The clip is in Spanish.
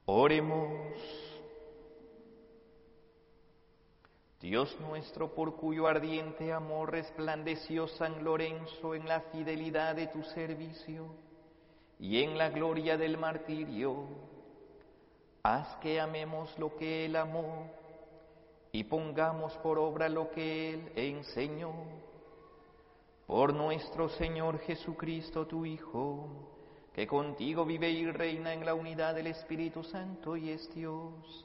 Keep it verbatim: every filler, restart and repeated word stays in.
Oremos. Dios nuestro, por cuyo ardiente amor resplandeció San Lorenzo en la fidelidad de tu servicio y en la gloria del martirio, haz que amemos lo que él amó y pongamos por obra lo que él enseñó. Por nuestro Señor Jesucristo, tu Hijo, que contigo vive y reina en la unidad del Espíritu Santo y es Dios,